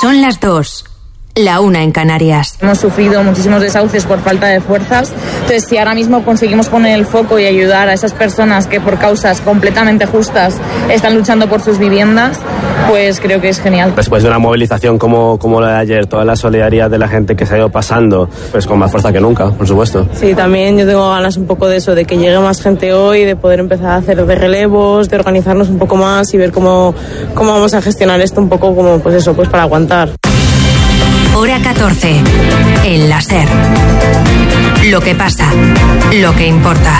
Son las 2. La 1 en Canarias. Hemos sufrido muchísimos desahucios por falta de fuerzas. Entonces, si ahora mismo conseguimos poner el foco y ayudar a esas personas que por causas completamente justas están luchando por sus viviendas, pues creo que es genial. Después de una movilización como la de ayer, toda la solidaridad de la gente que se ha ido pasando, pues con más fuerza que nunca, por supuesto. Sí, también yo tengo ganas un poco de eso, de que llegue más gente hoy, de poder empezar a hacer de relevos, de organizarnos un poco más y ver cómo vamos a gestionar esto un poco como, pues eso, pues para aguantar. Hora 14. El la SER. Lo que pasa, lo que importa.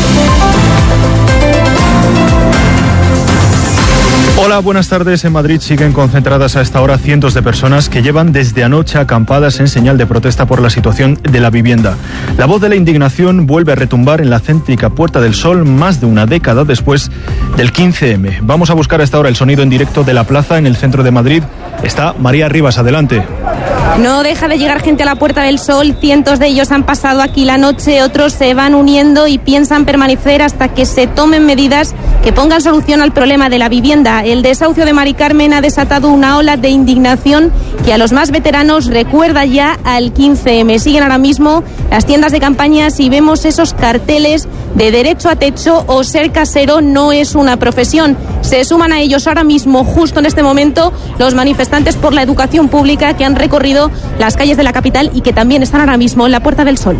Hola, buenas tardes. En Madrid siguen concentradas a esta hora cientos de personas que llevan desde anoche acampadas en señal de protesta por la situación de la vivienda. La voz de la indignación vuelve a retumbar en la céntrica Puerta del Sol más de una década después del 15M. Vamos a buscar a esta hora el sonido en directo de la plaza en el centro de Madrid. Está María Rivas, adelante. No deja de llegar gente a la Puerta del Sol, cientos de ellos han pasado aquí la noche, otros se van uniendo y piensan permanecer hasta que se tomen medidas que pongan solución al problema de la vivienda. El desahucio de Mari Carmen ha desatado una ola de indignación que a los más veteranos recuerda ya al 15M. Siguen ahora mismo las tiendas de campañas y vemos esos carteles de derecho a techo o ser casero no es una profesión. Se suman a ellos ahora mismo, justo en este momento, los manifestantes por la educación pública que han recorrido las calles de la capital y que también están ahora mismo en la Puerta del Sol.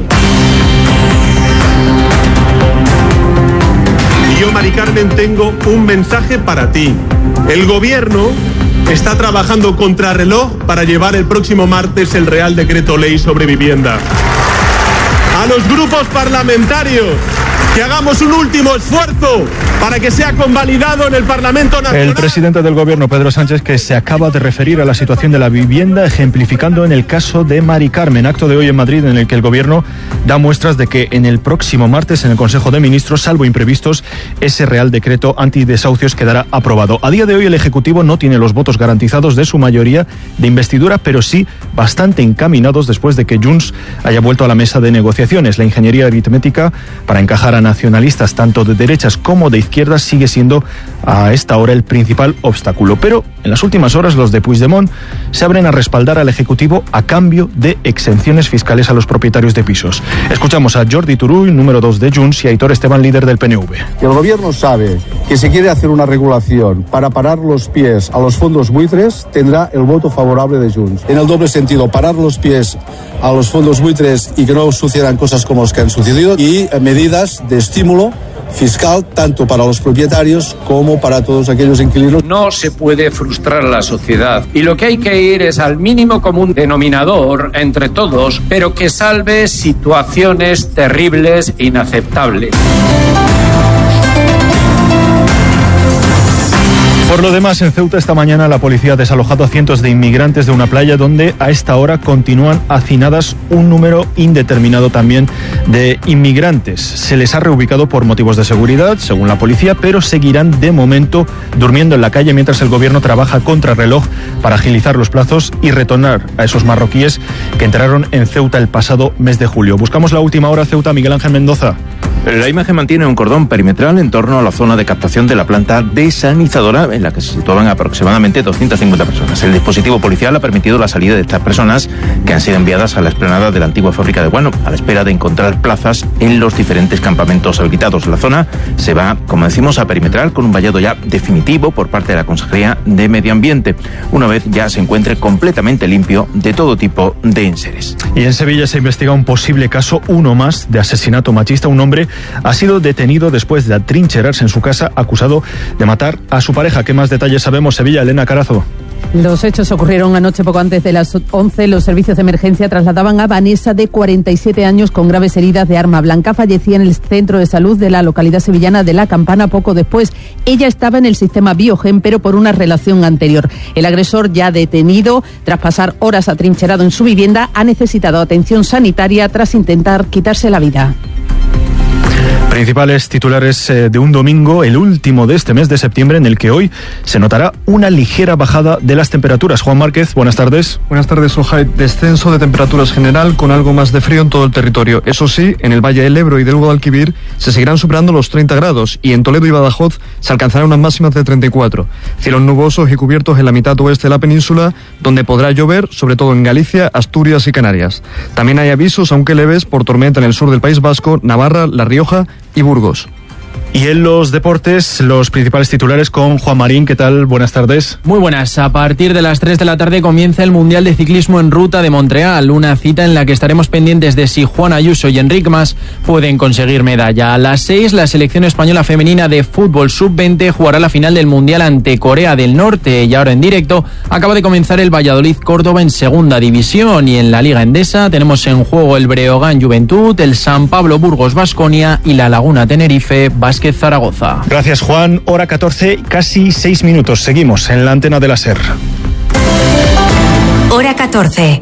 Y yo, Mari Carmen, tengo un mensaje para ti. El gobierno está trabajando contrarreloj para llevar el próximo martes el Real Decreto Ley sobre vivienda. A los grupos parlamentarios, que hagamos un último esfuerzo para que sea convalidado en el Parlamento Nacional. El presidente del gobierno, Pedro Sánchez, que se acaba de referir a la situación de la vivienda, ejemplificando en el caso de Mari Carmen, acto de hoy en Madrid en el que el gobierno da muestras de que en el próximo martes en el Consejo de Ministros, salvo imprevistos, ese Real Decreto antidesahucios quedará aprobado. A día de hoy el Ejecutivo no tiene los votos garantizados de su mayoría de investidura, pero sí bastante encaminados después de que Junts haya vuelto a la mesa de negociaciones. La ingeniería aritmética para encajar a nacionalistas tanto de derechas como de izquierdas sigue siendo a esta hora el principal obstáculo. Pero en las últimas horas los de Puigdemont se abren a respaldar al Ejecutivo a cambio de exenciones fiscales a los propietarios de pisos. Escuchamos a Jordi Turull, número 2 de Junts, y a Aitor Esteban, líder del PNV. El gobierno sabe que si quiere hacer una regulación para parar los pies a los fondos buitres, tendrá el voto favorable de Junts. En el doble sentido, parar los pies a los fondos buitres y que no sucedan cosas como las que han sucedido, y medidas de estímulo fiscal tanto para los propietarios como para todos aquellos inquilinos. No se puede frustrar a la sociedad y lo que hay que ir es al mínimo común denominador entre todos, pero que salve situaciones terribles e inaceptables. Por lo demás, en Ceuta esta mañana la policía ha desalojado a cientos de inmigrantes de una playa donde a esta hora continúan hacinadas un número indeterminado también de inmigrantes. Se les ha reubicado por motivos de seguridad, según la policía, pero seguirán de momento durmiendo en la calle mientras el gobierno trabaja contrarreloj para agilizar los plazos y retornar a esos marroquíes que entraron en Ceuta el pasado mes de julio. Buscamos la última hora Ceuta, Miguel Ángel Mendoza. La imagen mantiene un cordón perimetral en torno a la zona de captación de la planta desalinizadora en la que se situaban aproximadamente 250 personas. El dispositivo policial ha permitido la salida de estas personas que han sido enviadas a la explanada de la antigua fábrica de guano a la espera de encontrar plazas en los diferentes campamentos habilitados. La zona se va, como decimos, a perimetral con un vallado ya definitivo por parte de la Consejería de Medio Ambiente, una vez ya se encuentre completamente limpio de todo tipo de enseres. Y en Sevilla se investiga un posible caso, uno más, de asesinato machista. Un hombre ha sido detenido después de atrincherarse en su casa acusado de matar a su pareja. ¿Qué más detalles sabemos? Sevilla, Elena Carazo. Los hechos ocurrieron anoche poco antes de las 11. Los servicios de emergencia trasladaban a Vanessa, de 47 años, con graves heridas de arma blanca. Fallecía en el centro de salud de la localidad sevillana de La Campana poco después. Ella estaba en el sistema Biogen, pero por una relación anterior. El agresor, ya detenido, tras pasar horas atrincherado en su vivienda, ha necesitado atención sanitaria tras intentar quitarse la vida. Principales titulares de un domingo, el último de este mes de septiembre, en el que hoy se notará una ligera bajada de las temperaturas. Juan Márquez, buenas tardes. Buenas tardes, Ojai. Descenso de temperaturas general con algo más de frío en todo el territorio. Eso sí, en el Valle del Ebro y del Guadalquivir se seguirán superando los 30 grados y en Toledo y Badajoz se alcanzarán unas máximas de 34. Cielos nubosos y cubiertos en la mitad oeste de la península, donde podrá llover, sobre todo en Galicia, Asturias y Canarias. También hay avisos, aunque leves, por tormenta en el sur del País Vasco, Navarra, La Rioja y Burgos. Y en los deportes, los principales titulares con Juan Marín. ¿Qué tal? Buenas tardes. Muy buenas. A partir de las 3 de la tarde comienza el Mundial de Ciclismo en Ruta de Montreal, una cita en la que estaremos pendientes de si Juan Ayuso y Enric Mas pueden conseguir medalla. A las 6, la selección española femenina de fútbol sub-20 jugará la final del Mundial ante Corea del Norte. Y ahora en directo acaba de comenzar el Valladolid-Córdoba en segunda división, y en la Liga Endesa tenemos en juego el Breogán Juventud, el San Pablo Burgos Baskonia y la Laguna Tenerife Vázquez Zaragoza. Gracias, Juan. Hora 14, casi 6 minutos. Seguimos en la antena de la SER. Hora 14.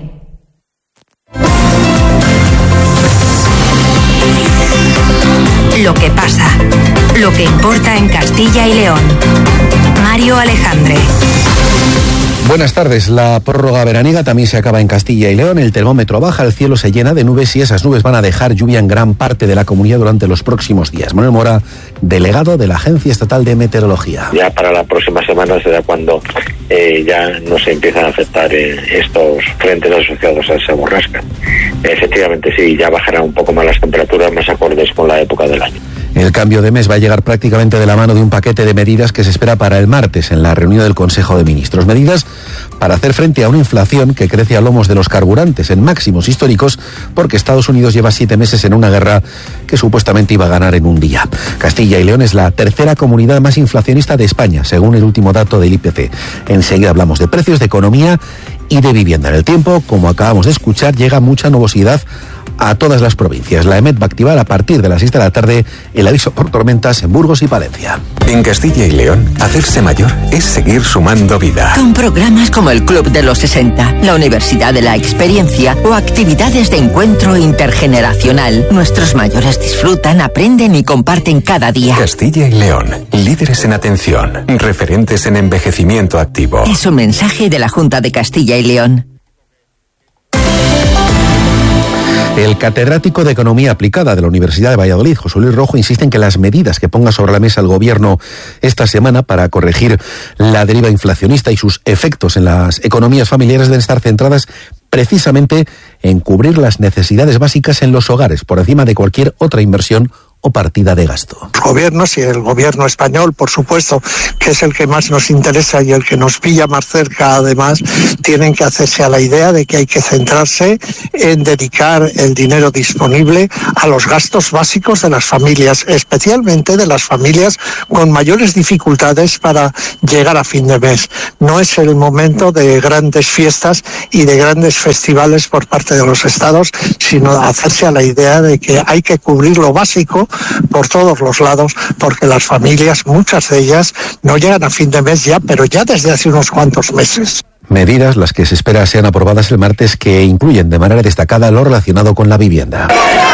Lo que pasa, lo que importa en Castilla y León. Mario Alejandre. Buenas tardes. La prórroga veraniega también se acaba en Castilla y León. El termómetro baja, el cielo se llena de nubes y esas nubes van a dejar lluvia en gran parte de la comunidad durante los próximos días. Manuel Mora, delegado de la Agencia Estatal de Meteorología. Ya para la próxima semana será cuando ya nos empiezan a afectar estos frentes asociados a esa borrasca. Efectivamente sí, ya bajarán un poco más las temperaturas, más acordes con la época del año. El cambio de mes va a llegar prácticamente de la mano de un paquete de medidas que se espera para el martes en la reunión del Consejo de Ministros. Medidas para hacer frente a una inflación que crece a lomos de los carburantes en máximos históricos, porque Estados Unidos lleva 7 meses en una guerra que supuestamente iba a ganar en un día. Castilla y León es la tercera comunidad más inflacionista de España, según el último dato del IPC. Enseguida hablamos de precios, de economía y de vivienda. En el tiempo, como acabamos de escuchar, llega mucha nubosidad a todas las provincias. La EMET va a activar a partir de las 6 de la tarde el aviso por tormentas en Burgos y Palencia. En Castilla y León, hacerse mayor es seguir sumando vida. Con programas como el Club de los 60, la Universidad de la Experiencia o actividades de encuentro intergeneracional, nuestros mayores disfrutan, aprenden y comparten cada día. Castilla y León, líderes en atención, referentes en envejecimiento activo. Es un mensaje de la Junta de Castilla y León. El catedrático de Economía Aplicada de la Universidad de Valladolid, José Luis Rojo, insiste en que las medidas que ponga sobre la mesa el Gobierno esta semana para corregir la deriva inflacionista y sus efectos en las economías familiares deben estar centradas precisamente en cubrir las necesidades básicas en los hogares, por encima de cualquier otra inversión o partida de gasto. Los gobiernos y el gobierno español, por supuesto, que es el que más nos interesa y el que nos pilla más cerca, además, tienen que hacerse a la idea de que hay que centrarse en dedicar el dinero disponible a los gastos básicos de las familias, especialmente de las familias con mayores dificultades para llegar a fin de mes. No es el momento de grandes fiestas y de grandes festivales por parte de los estados, sino hacerse a la idea de que hay que cubrir lo básico por todos los lados, porque las familias, muchas de ellas, no llegan a fin de mes ya, pero ya desde hace unos cuantos meses. Medidas las que se espera sean aprobadas el martes, que incluyen de manera destacada lo relacionado con la vivienda.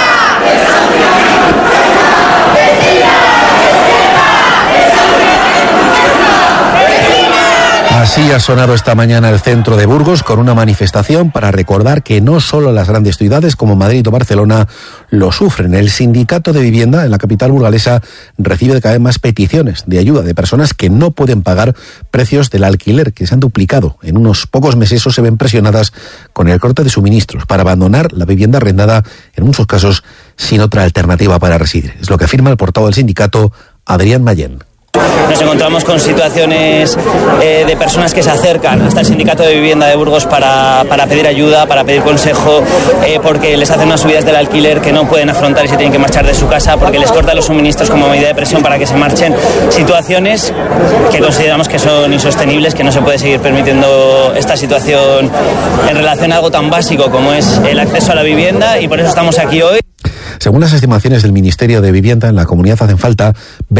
Así ha sonado esta mañana el centro de Burgos con una manifestación para recordar que no solo las grandes ciudades como Madrid o Barcelona lo sufren. El sindicato de vivienda en la capital burgalesa recibe cada vez más peticiones de ayuda de personas que no pueden pagar precios del alquiler, que se han duplicado en unos pocos meses o se ven presionadas con el corte de suministros para abandonar la vivienda arrendada, en muchos casos sin otra alternativa para residir. Es lo que afirma el portavoz del sindicato, Adrián Mayén. Nos encontramos con situaciones de personas que se acercan hasta el sindicato de vivienda de Burgos para pedir ayuda, para pedir consejo, porque les hacen unas subidas del alquiler que no pueden afrontar y se tienen que marchar de su casa porque les cortan los suministros como medida de presión para que se marchen. Situaciones que consideramos que son insostenibles, que no se puede seguir permitiendo esta situación en relación a algo tan básico como es el acceso a la vivienda, y por eso estamos aquí hoy. Según las estimaciones del Ministerio de Vivienda, en la comunidad hacen falta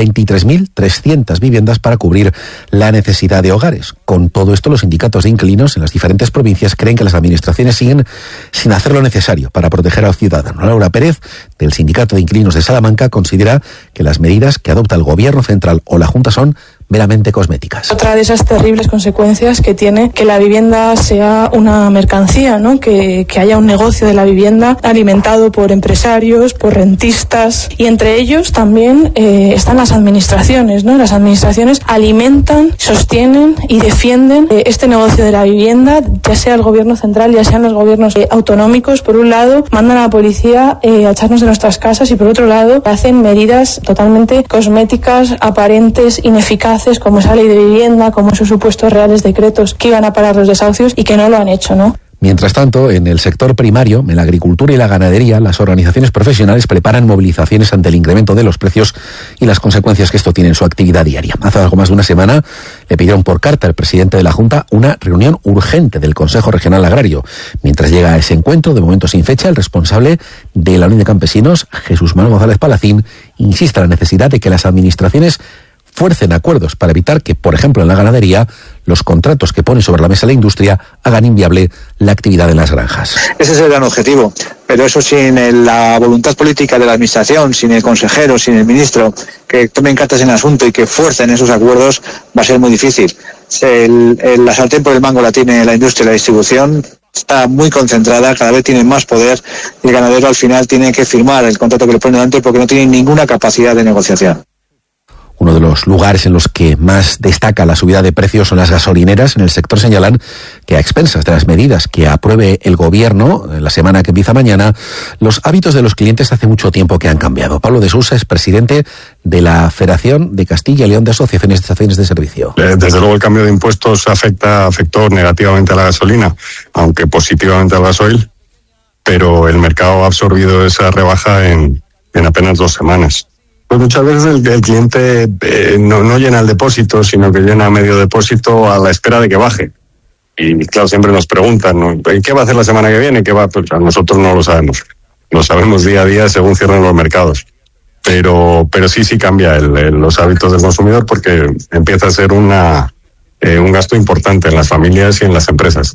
23.300 viviendas para cubrir la necesidad de hogares. Con todo esto, los sindicatos de inquilinos en las diferentes provincias creen que las administraciones siguen sin hacer lo necesario para proteger al ciudadano. Laura Pérez, del Sindicato de Inquilinos de Salamanca, considera que las medidas que adopta el Gobierno central o la Junta son meramente cosméticas. Otra de esas terribles consecuencias que tiene que la vivienda sea una mercancía, ¿no? Que haya un negocio de la vivienda alimentado por empresarios, por rentistas, y entre ellos también están las administraciones, ¿no? Las administraciones alimentan, sostienen y defienden este negocio de la vivienda, ya sea el Gobierno central, ya sean los gobiernos autonómicos. Por un lado, mandan a la policía a echarnos de nuestras casas, y por otro lado, hacen medidas totalmente cosméticas, aparentes, ineficaces, como esa ley de vivienda, como esos supuestos reales decretos que iban a parar los desahucios y que no lo han hecho, ¿no? Mientras tanto, en el sector primario, en la agricultura y la ganadería, las organizaciones profesionales preparan movilizaciones ante el incremento de los precios y las consecuencias que esto tiene en su actividad diaria. Hace algo más de una semana le pidieron por carta al presidente de la Junta una reunión urgente del Consejo Regional Agrario. Mientras llega a ese encuentro, de momento sin fecha, el responsable de la Unión de Campesinos, Jesús Manuel González Palacín, insiste en la necesidad de que las administraciones fuercen acuerdos para evitar que, por ejemplo, en la ganadería, los contratos que pone sobre la mesa la industria hagan inviable la actividad en las granjas. Ese es el gran objetivo, pero eso sin la voluntad política de la administración, sin el consejero, sin el ministro, que tomen cartas en el asunto y que fuercen esos acuerdos, va a ser muy difícil. La sartén por el mango la tiene la industria y la distribución. Está muy concentrada, cada vez tiene más poder, y el ganadero al final tiene que firmar el contrato que le pone delante porque no tiene ninguna capacidad de negociación. Uno de los lugares en los que más destaca la subida de precios son las gasolineras. En el sector señalan que, a expensas de las medidas que apruebe el Gobierno en la semana que empieza mañana, los hábitos de los clientes hace mucho tiempo que han cambiado. Pablo de Sousa es presidente de la Federación de Castilla y León de Asociaciones de Estaciones de Servicio. Desde luego el cambio de impuestos afectó negativamente a la gasolina, aunque positivamente al gasoil, pero el mercado ha absorbido esa rebaja en apenas 2 semanas. Pues muchas veces el cliente no llena el depósito, sino que llena medio depósito a la espera de que baje. Y claro, siempre nos preguntan, ¿no? ¿Qué va a hacer la semana que viene? ¿Qué va? Pues a nosotros no lo sabemos. Lo sabemos día a día según cierran los mercados. Pero sí cambia los hábitos del consumidor, porque empieza a ser un gasto importante en las familias y en las empresas.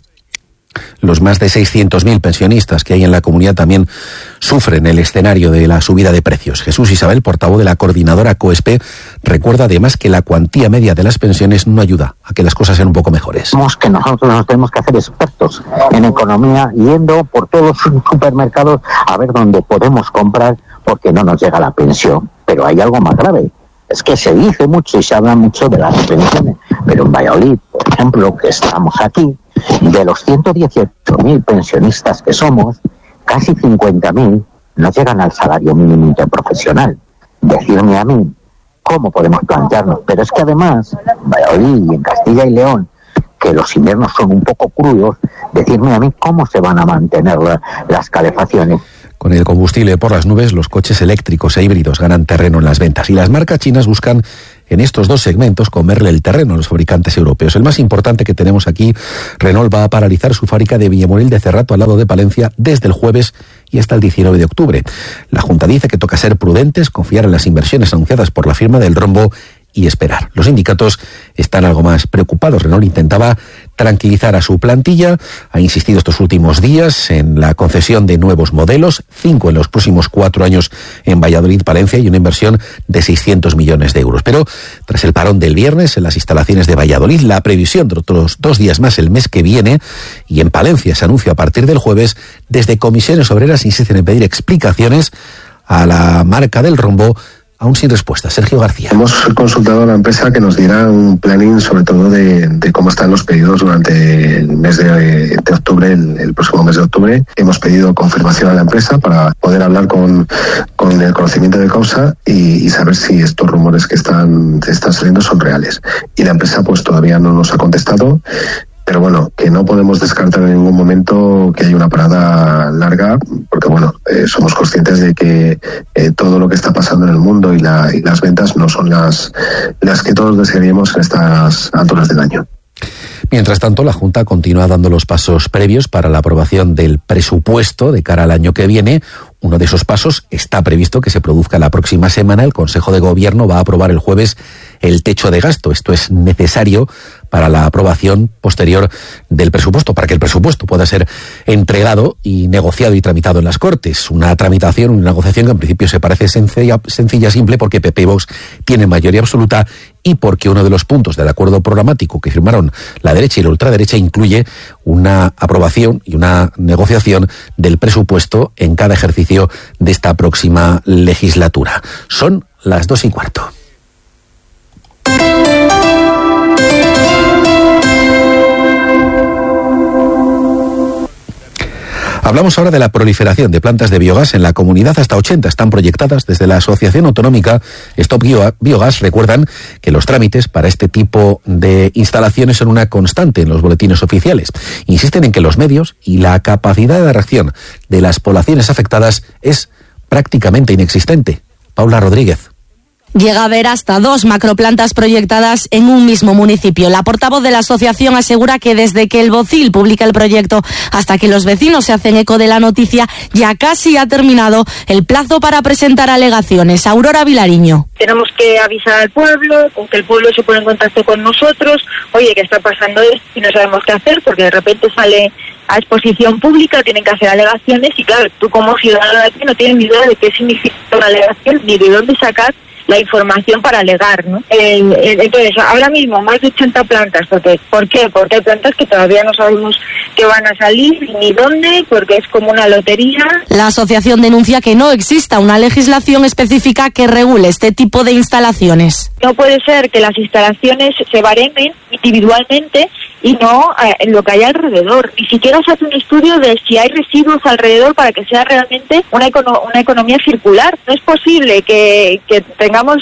Los más de 600.000 pensionistas que hay en la comunidad también sufren el escenario de la subida de precios. Jesús Isabel, portavoz de la coordinadora COESPE, recuerda además que la cuantía media de las pensiones no ayuda a que las cosas sean un poco mejores. Que nosotros nos tenemos que hacer expertos en economía, yendo por todos los supermercados a ver dónde podemos comprar, porque no nos llega la pensión. Pero hay algo más grave. Es que se dice mucho y se habla mucho de las pensiones, pero en Valladolid, por ejemplo, que estamos aquí, de los 118.000 pensionistas que somos, casi 50.000 no llegan al salario mínimo interprofesional. Decirme a mí cómo podemos plantearnos, pero es que además, en Valladolid y en Castilla y León, que los inviernos son un poco crudos, decirme a mí cómo se van a mantener las calefacciones. Con el combustible por las nubes, los coches eléctricos e híbridos ganan terreno en las ventas, y las marcas chinas buscan en estos dos segmentos comerle el terreno a los fabricantes europeos. El más importante que tenemos aquí, Renault va a paralizar su fábrica de Villamoril de Cerrato, al lado de Palencia, desde el jueves y hasta el 19 de octubre. La Junta dice que toca ser prudentes, confiar en las inversiones anunciadas por la firma del rombo y esperar. Los sindicatos están algo más preocupados. Renault intentaba tranquilizar a su plantilla, ha insistido estos últimos días en la concesión de nuevos modelos, 5 en los próximos 4 años en Valladolid, Palencia, y una inversión de 600 millones de euros. Pero tras el parón del viernes en las instalaciones de Valladolid, la previsión de otros 2 días más el mes que viene, y en Palencia se anuncia a partir del jueves, desde comisiones obreras insisten en pedir explicaciones a la marca del rombo, aún sin respuesta. Sergio García. Hemos consultado a la empresa que nos diera un planning, sobre todo de cómo están los pedidos durante el mes de octubre, el próximo mes de octubre. Hemos pedido confirmación a la empresa para poder hablar con el conocimiento de causa y saber si estos rumores que están saliendo son reales. Y la empresa pues todavía no nos ha contestado. Pero bueno, que no podemos descartar en ningún momento que haya una parada larga, porque bueno, somos conscientes de que todo lo que está pasando en el mundo y las ventas no son las que todos desearíamos en estas alturas del año. Mientras tanto, la Junta continúa dando los pasos previos para la aprobación del presupuesto de cara al año que viene. Uno de esos pasos está previsto que se produzca la próxima semana. El Consejo de Gobierno va a aprobar el jueves el techo de gasto. Esto es necesario para la aprobación posterior del presupuesto, para que el presupuesto pueda ser entregado y negociado y tramitado en las Cortes. Una tramitación, una negociación que en principio se parece sencilla, simple, porque PP y Vox tienen mayoría absoluta y porque uno de los puntos del acuerdo programático que firmaron la derecha y la ultraderecha incluye una aprobación y una negociación del presupuesto en cada ejercicio de esta próxima legislatura. Son las 2:15. Hablamos ahora de la proliferación de plantas de biogás en la comunidad. Hasta 80 están proyectadas. Desde la Asociación Autonómica Stop Biogás recuerdan que los trámites para este tipo de instalaciones son una constante en los boletines oficiales. Insisten en que los medios y la capacidad de reacción de las poblaciones afectadas es prácticamente inexistente. Paula Rodríguez. Llega a haber hasta 2 macroplantas proyectadas en un mismo municipio. La portavoz de la asociación asegura que desde que el Bocil publica el proyecto hasta que los vecinos se hacen eco de la noticia, ya casi ha terminado el plazo para presentar alegaciones. Aurora Vilariño. Tenemos que avisar al pueblo, con que el pueblo se pone en contacto con nosotros. Oye, ¿qué está pasando esto? Y no sabemos qué hacer porque de repente sale a exposición pública, tienen que hacer alegaciones y claro, tú como ciudadano de aquí no tienes ni idea de qué significa una alegación ni de dónde sacar la información para alegar, ¿no? Entonces, ahora mismo más de 80 plantas. ¿Por qué? Porque hay plantas que todavía no sabemos qué van a salir ni dónde, porque es como una lotería. La asociación denuncia que no exista una legislación específica que regule este tipo de instalaciones. No puede ser que las instalaciones se baremen individualmente y no lo que hay alrededor. Ni siquiera se hace un estudio de si hay residuos alrededor para que sea realmente una economía circular. No es posible que tengamos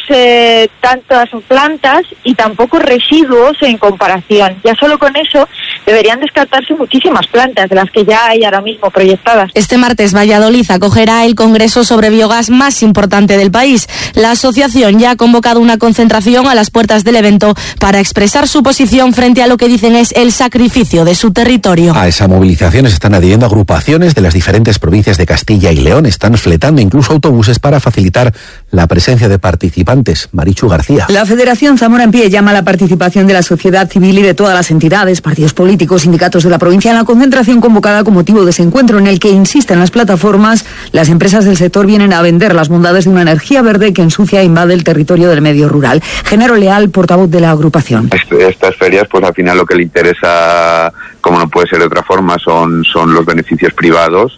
tantas plantas y tampoco residuos en comparación. Ya solo con eso deberían descartarse muchísimas plantas de las que ya hay ahora mismo proyectadas. Este martes Valladolid acogerá el congreso sobre biogás más importante del país. La asociación ya ha convocado una concentración a las puertas del evento para expresar su posición frente a lo que dicen es el sacrificio de su territorio. A esa movilización se están adhiriendo agrupaciones de las diferentes provincias de Castilla y León. Están fletando incluso autobuses para facilitar la presencia de participantes. Marichu García. La Federación Zamora en Pie llama a la participación de la sociedad civil y de todas las entidades, partidos políticos, sindicatos de la provincia en la concentración convocada con motivo de ese encuentro en el que, insisten las plataformas, las empresas del sector vienen a vender las bondades de una energía verde que ensucia e invade el territorio del medio rural. Genaro Leal, portavoz de la agrupación. Estas ferias, pues al final lo que le interesa, como no puede ser de otra forma, son los beneficios privados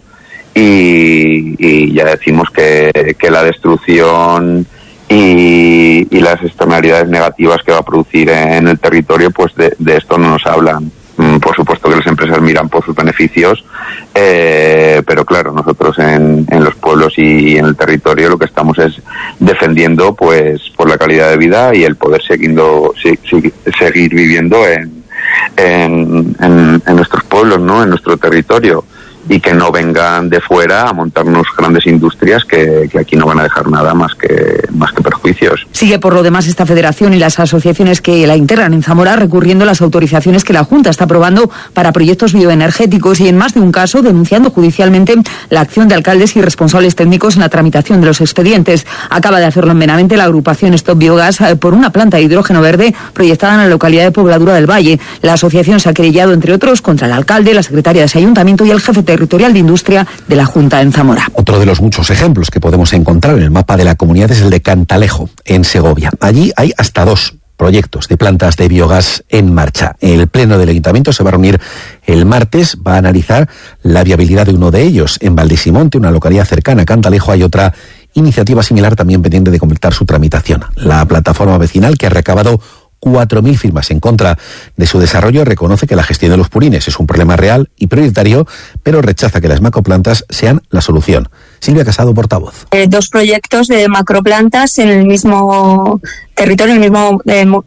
y ya decimos que la destrucción y las externalidades negativas que va a producir en el territorio, pues de esto no nos hablan. Por supuesto que las empresas miran por sus beneficios, pero claro, nosotros en los pueblos y en el territorio lo que estamos es defendiendo pues por la calidad de vida y el poder seguir viviendo en nuestros pueblos, ¿no? En nuestro territorio, y que no vengan de fuera a montarnos grandes industrias que aquí no van a dejar nada más que perjuicios. Sigue por lo demás esta federación y las asociaciones que la integran en Zamora recurriendo a las autorizaciones que la Junta está aprobando para proyectos bioenergéticos y en más de un caso denunciando judicialmente la acción de alcaldes y responsables técnicos en la tramitación de los expedientes. Acaba de hacerlo en Benavente la agrupación Stop Biogás por una planta de hidrógeno verde proyectada en la localidad de Pobladura del Valle. La asociación se ha querellado, entre otros, contra el alcalde, la secretaria de ese ayuntamiento y el jefe territorial de industria de la Junta en Zamora. Otro de los muchos ejemplos que podemos encontrar en el mapa de la comunidad es el de Cantalejo, en Segovia. Allí hay hasta 2 proyectos de plantas de biogás en marcha. El pleno del ayuntamiento se va a reunir el martes, va a analizar la viabilidad de uno de ellos. En Valdesimonte, una localidad cercana a Cantalejo, hay otra iniciativa similar también pendiente de completar su tramitación. La plataforma vecinal, que ha recabado 4.000 firmas en contra de su desarrollo, reconoce que la gestión de los purines es un problema real y prioritario, pero rechaza que las macroplantas sean la solución. Silvia Casado, portavoz. 2 proyectos de macroplantas en el mismo territorio, en el mismo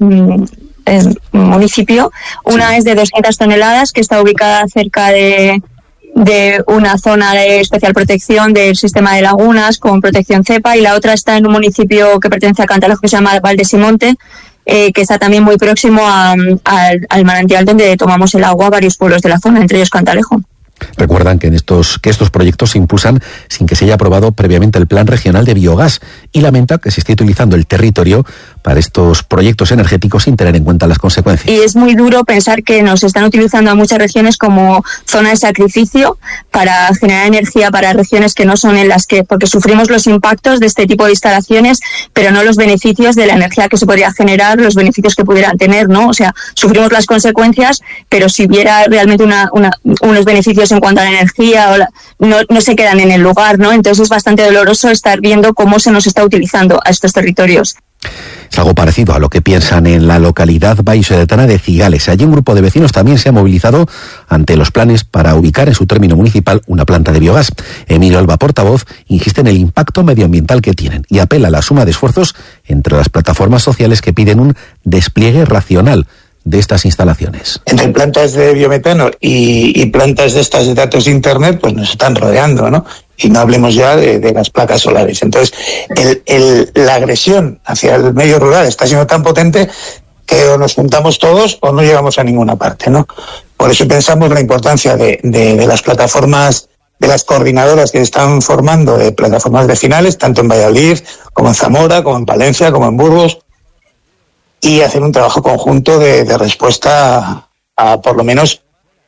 municipio. Una es de 200 toneladas, que está ubicada cerca de una zona de especial protección del sistema de lagunas con protección cepa, y la otra está en un municipio que pertenece a Cantalejo que se llama Valdesimonte, que está también muy próximo al manantial donde tomamos el agua varios pueblos de la zona, entre ellos Cantalejo. Recuerdan que estos proyectos se impulsan sin que se haya aprobado previamente el Plan Regional de Biogás y lamenta que se esté utilizando el territorio para estos proyectos energéticos sin tener en cuenta las consecuencias. Y es muy duro pensar que nos están utilizando a muchas regiones como zona de sacrificio para generar energía para regiones que no son en las que, porque sufrimos los impactos de este tipo de instalaciones, pero no los beneficios de la energía que se podría generar, los beneficios que pudieran tener, ¿no? O sea, sufrimos las consecuencias, pero si hubiera realmente unos beneficios en cuanto a la energía, no se quedan en el lugar, ¿no? Entonces es bastante doloroso estar viendo cómo se nos está utilizando a estos territorios. Es algo parecido a lo que piensan en la localidad vallisoletana de Cigales. Allí un grupo de vecinos también se ha movilizado ante los planes para ubicar en su término municipal una planta de biogás. Emilio Alba, portavoz, insiste en el impacto medioambiental que tienen y apela a la suma de esfuerzos entre las plataformas sociales que piden un despliegue racional de estas instalaciones. Entre plantas de biometano y plantas de estas de datos de internet, pues nos están rodeando, ¿no? Y no hablemos ya de las placas solares. Entonces, la agresión hacia el medio rural está siendo tan potente que o nos juntamos todos o no llegamos a ninguna parte, ¿no? Por eso pensamos la importancia de las plataformas, de las coordinadoras que se están formando, de plataformas vecinales, tanto en Valladolid, como en Zamora, como en Palencia, como en Burgos, y hacer un trabajo conjunto de respuesta a por lo menos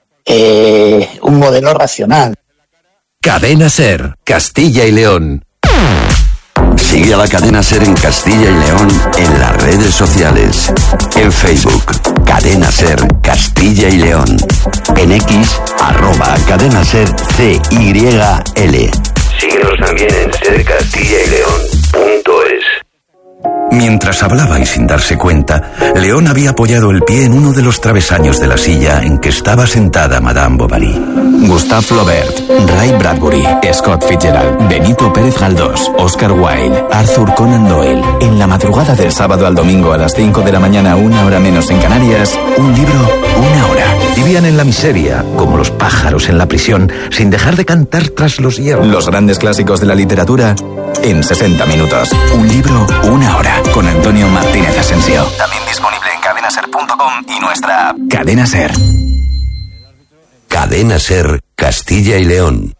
un modelo racional. Cadena SER, Castilla y León. Sigue a la Cadena SER en Castilla y León en las redes sociales. En Facebook, Cadena SER Castilla y León. En X, @Cadena SER CYL. Síguenos también en sercastillaileón.es. Mientras hablaba y sin darse cuenta, León había apoyado el pie en uno de los travesaños de la silla en que estaba sentada Madame Bovary. Gustave Flaubert, Ray Bradbury, Scott Fitzgerald, Benito Pérez Galdós, Oscar Wilde, Arthur Conan Doyle. En la madrugada del sábado al domingo a las 5 de la mañana, 1 hora menos en Canarias, un libro, 1 hora. Vivían en la miseria, como los pájaros en la prisión, sin dejar de cantar tras los hierros. Los grandes clásicos de la literatura en 60 minutos. Un libro, 1 hora. Con Antonio Martínez Asensio. También disponible en cadenaser.com y nuestra app. Cadena SER. Cadena SER, Castilla y León.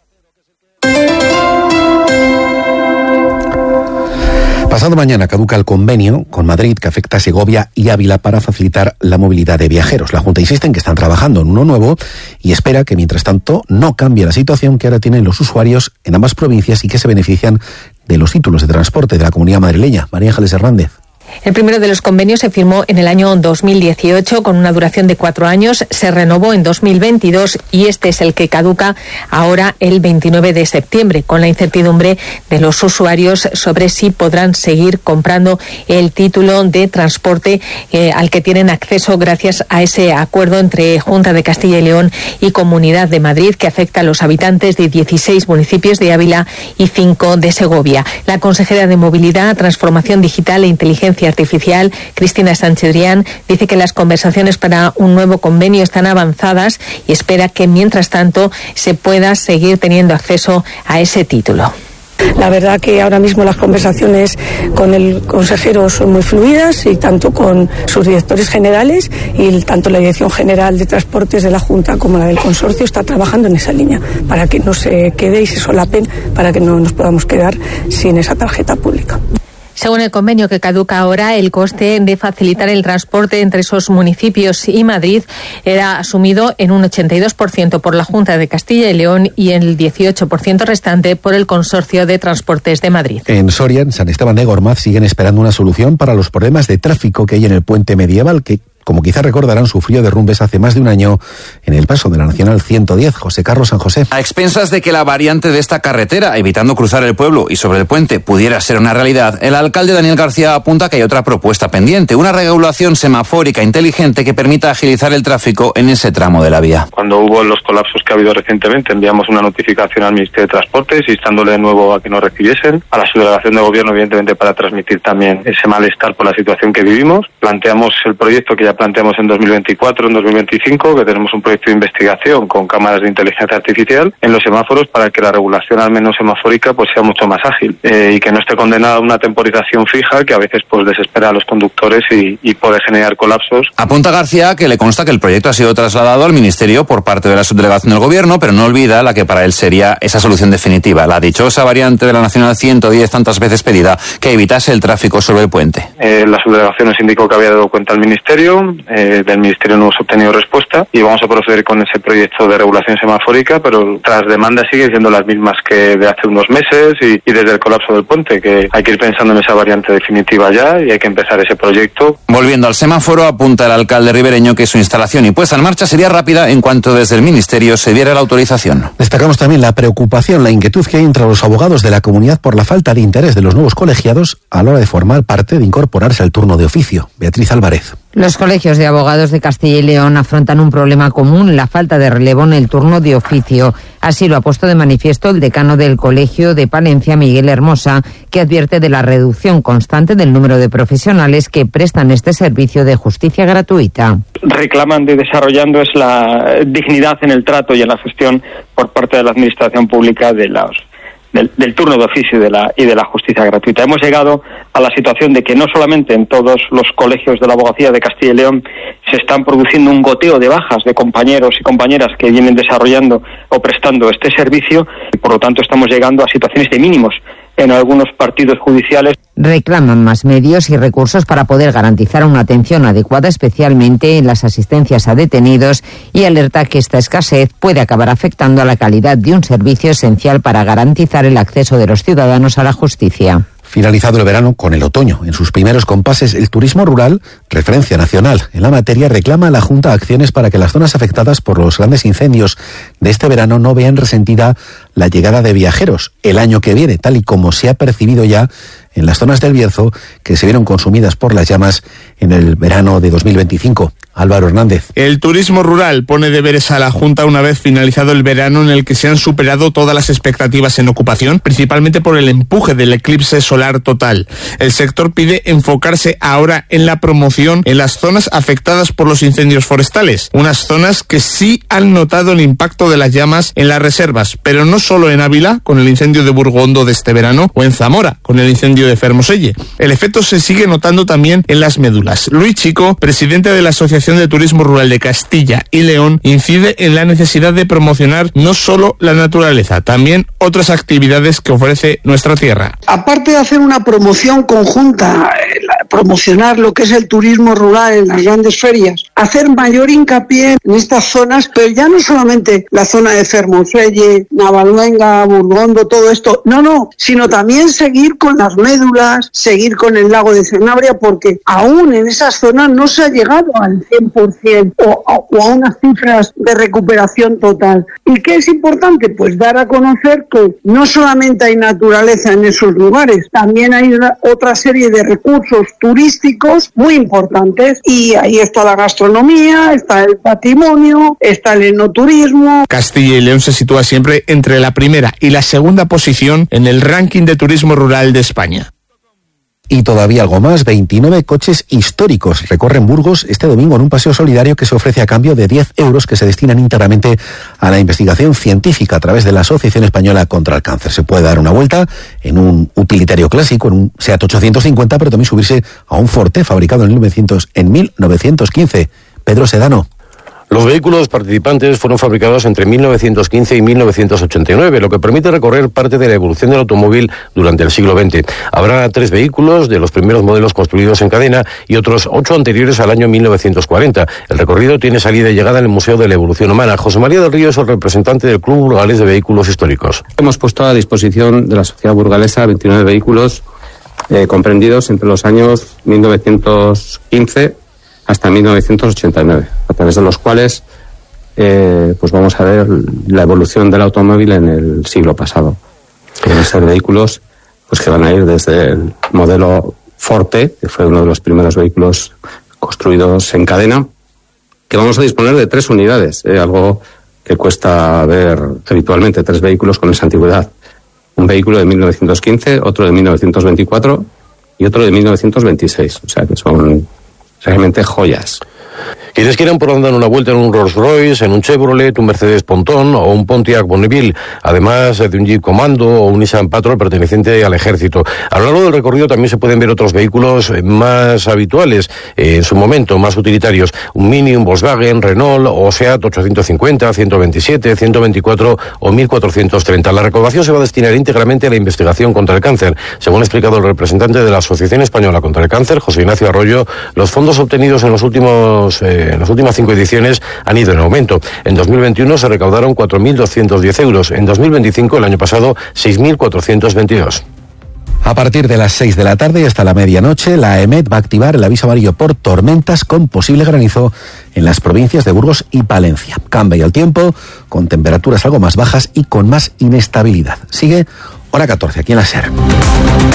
Pasado mañana caduca el convenio con Madrid que afecta a Segovia y Ávila para facilitar la movilidad de viajeros. La Junta insiste en que están trabajando en uno nuevo y espera que mientras tanto no cambie la situación que ahora tienen los usuarios en ambas provincias y que se benefician de los títulos de transporte de la Comunidad Madrileña. María Ángeles Hernández. El primero de los convenios se firmó en el año 2018 con una duración de 4 años, se renovó en 2022 y este es el que caduca ahora el 29 de septiembre, con la incertidumbre de los usuarios sobre si podrán seguir comprando el título de transporte al que tienen acceso gracias a ese acuerdo entre Junta de Castilla y León y Comunidad de Madrid que afecta a los habitantes de 16 municipios de Ávila y 5 de Segovia. La consejera de Movilidad, Transformación Digital e Inteligencia Artificial, Cristina Sánchez-Drián, dice que las conversaciones para un nuevo convenio están avanzadas y espera que mientras tanto se pueda seguir teniendo acceso a ese título. La verdad que ahora mismo las conversaciones con el consejero son muy fluidas y tanto con sus directores generales y tanto la Dirección General de Transportes de la Junta como la del Consorcio está trabajando en esa línea para que no se quede y se solapen, para que no nos podamos quedar sin esa tarjeta pública. Según el convenio que caduca ahora, el coste de facilitar el transporte entre esos municipios y Madrid era asumido en un 82% por la Junta de Castilla y León y en el 18% restante por el Consorcio de Transportes de Madrid. En Soria, en San Esteban de Gormaz, siguen esperando una solución para los problemas de tráfico que hay en el puente medieval que, como quizá recordarán, sufrió derrumbes hace más de un año en el paso de la Nacional 110. José Carlos San José. A expensas de que la variante de esta carretera, evitando cruzar el pueblo y sobre el puente, pudiera ser una realidad, el alcalde Daniel García apunta que hay otra propuesta pendiente, una regulación semafórica inteligente que permita agilizar el tráfico en ese tramo de la vía. Cuando hubo los colapsos que ha habido recientemente, enviamos una notificación al Ministerio de Transportes instándole de nuevo a que nos recibiesen, a la subdelegación de gobierno, evidentemente, para transmitir también ese malestar por la situación que vivimos. Planteamos el proyecto que ya ya planteamos en 2024, en 2025, que tenemos un proyecto de investigación con cámaras de inteligencia artificial en los semáforos para que la regulación, al menos semafórica, pues sea mucho más ágil y que no esté condenada a una temporización fija que a veces pues desespera a los conductores y puede generar colapsos. Apunta García que le consta que el proyecto ha sido trasladado al Ministerio por parte de la subdelegación del Gobierno, pero no olvida la que para él sería esa solución definitiva, la dichosa variante de la Nacional 110 tantas veces pedida, que evitase el tráfico sobre el puente. La subdelegación nos indicó que había dado cuenta al Ministerio, del Ministerio no hemos obtenido respuesta y vamos a proceder con ese proyecto de regulación semafórica, pero las demandas siguen siendo las mismas que de hace unos meses y desde el colapso del puente, que hay que ir pensando en esa variante definitiva ya y hay que empezar ese proyecto. Volviendo al semáforo, apunta el alcalde ribereño que su instalación y puesta en marcha sería rápida en cuanto desde el Ministerio se diera la autorización. Destacamos también la preocupación, la inquietud que hay entre los abogados de la comunidad por la falta de interés de los nuevos colegiados a la hora de formar parte, de incorporarse al turno de oficio. Beatriz Álvarez. Los colegios de abogados de Castilla y León afrontan un problema común, la falta de relevo en el turno de oficio. Así lo ha puesto de manifiesto el decano del Colegio de Palencia, Miguel Hermosa, que advierte de la reducción constante del número de profesionales que prestan este servicio de justicia gratuita. Reclaman de desarrollando es la dignidad en el trato y en la gestión por parte de la administración pública del turno de oficio y de la justicia gratuita. Hemos llegado a la situación de que no solamente en todos los colegios de la abogacía de Castilla y León se están produciendo un goteo de bajas de compañeros y compañeras que vienen desarrollando o prestando este servicio, y por lo tanto estamos llegando a situaciones de mínimos en algunos partidos judiciales. Reclaman más medios y recursos para poder garantizar una atención adecuada, especialmente en las asistencias a detenidos, y alerta que esta escasez puede acabar afectando a la calidad de un servicio esencial para garantizar el acceso de los ciudadanos a la justicia. Finalizado el verano, con el otoño en sus primeros compases, el turismo rural, referencia nacional en la materia, reclama a la Junta acciones para que las zonas afectadas por los grandes incendios de este verano no vean resentida la llegada de viajeros el año que viene, tal y como se ha percibido ya en las zonas del Bierzo que se vieron consumidas por las llamas en el verano de 2025. Álvaro Hernández. El turismo rural pone deberes a la Junta una vez finalizado el verano, en el que se han superado todas las expectativas en ocupación, principalmente por el empuje del eclipse solar total. El sector pide enfocarse ahora en la promoción en las zonas afectadas por los incendios forestales, unas zonas que sí han notado el impacto de las llamas en las reservas, pero no solo en Ávila, con el incendio de Burgondo de este verano, o en Zamora, con el incendio de Fermoselle. El efecto se sigue notando también en las médulas. Luis Chico, presidente de la Asociación de Turismo Rural de Castilla y León, incide en la necesidad de promocionar no solo la naturaleza, también otras actividades que ofrece nuestra tierra. Aparte de hacer una promoción conjunta, promocionar lo que es el turismo rural en las grandes ferias, hacer mayor hincapié en estas zonas, pero ya no solamente la zona de Fermoselle, Navaluenga, Burgondo, todo esto, no, sino también seguir con las médulas, seguir con el lago de Sanabria, porque aún en esas zonas no se ha llegado al 100% o a unas cifras de recuperación total. ¿Y qué es importante? Pues dar a conocer que no solamente hay naturaleza en esos lugares, también hay otra serie de recursos turísticos muy importantes, y ahí está la gastronomía, está el patrimonio, está el enoturismo. Castilla y León se sitúa siempre entre la primera y la segunda posición en el ranking de turismo rural de España. Y todavía algo más, 29 coches históricos recorren Burgos este domingo en un paseo solidario que se ofrece a cambio de 10 euros que se destinan íntegramente a la investigación científica a través de la Asociación Española contra el Cáncer. Se puede dar una vuelta en un utilitario clásico, en un Seat 850, pero también subirse a un Forte fabricado en 1915. Pedro Sedano. Los vehículos participantes fueron fabricados entre 1915 y 1989, lo que permite recorrer parte de la evolución del automóvil durante el siglo XX. Habrá 3 vehículos de los primeros modelos construidos en cadena y otros 8 anteriores al año 1940. El recorrido tiene salida y llegada en el Museo de la Evolución Humana. José María del Río es el representante del Club Burgalés de Vehículos Históricos. Hemos puesto a disposición de la sociedad burgalesa 29 vehículos comprendidos entre los años 1915 hasta 1989, a través de los cuales pues vamos a ver la evolución del automóvil en el siglo pasado. Van a ser vehículos pues que van a ir desde el modelo Forte, que fue uno de los primeros vehículos construidos en cadena, que vamos a disponer de 3 unidades, algo que cuesta ver habitualmente, 3 vehículos con esa antigüedad. Un vehículo de 1915, otro de 1924 y otro de 1926, o sea que son realmente joyas. Quienes quieran por dar una vuelta en un Rolls Royce, en un Chevrolet, un Mercedes Ponton o un Pontiac Bonneville, además de un Jeep Commando o un Nissan Patrol perteneciente al Ejército. A lo largo del recorrido también se pueden ver otros vehículos más habituales, en su momento más utilitarios, un Mini, un Volkswagen, Renault o Seat 850, 127, 124 o 1430. La recaudación se va a destinar íntegramente a la investigación contra el cáncer. Según ha explicado el representante de la Asociación Española contra el Cáncer, José Ignacio Arroyo, los fondos obtenidos en las últimas 5 ediciones han ido en aumento. En 2021 se recaudaron 4.210 euros. En 2025, el año pasado, 6.422. A partir de las 6 de la tarde y hasta la medianoche, la EMET va a activar el aviso amarillo por tormentas con posible granizo en las provincias de Burgos y Palencia. Cambia el tiempo, con temperaturas algo más bajas y con más inestabilidad. Sigue hora 14, aquí en la SER.